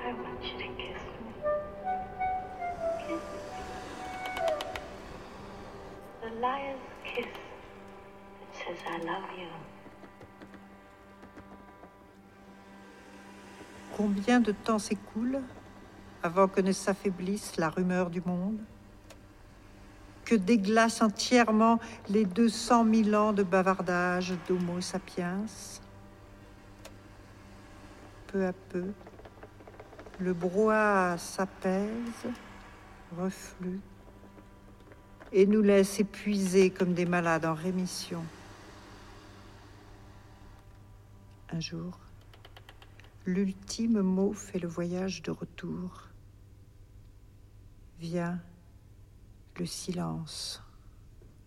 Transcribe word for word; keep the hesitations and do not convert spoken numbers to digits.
I want you to kiss me. Kiss me. The liar's kiss that says I love you. Combien de temps s'écoule avant que ne s'affaiblisse la rumeur du monde, que déglace entièrement les deux cent mille ans de bavardage d'Homo sapiens? Peu à peu, le brouhaha s'apaise, reflue, et nous laisse épuisés comme des malades en rémission. Un jour, l'ultime mot fait le voyage de retour. Vient le silence.